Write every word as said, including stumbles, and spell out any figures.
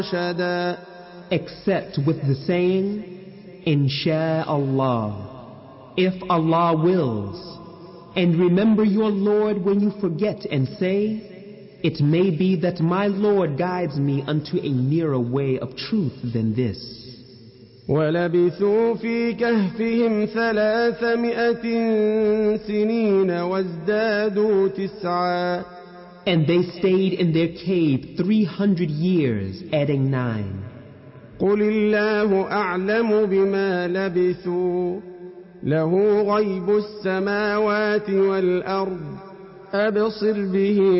رشدا except with the saying, Insha'Allah, if Allah wills. And remember your Lord when you forget and say, it may be that my Lord guides me unto a nearer way of truth than this. ولبثوا في كهفهم ثلاثمائة سنين وازدادوا تسعا And they stayed in their cave three hundred years, adding nine. قل الله أعلم بما لبثوا له غيب السماوات والأرض أبصر به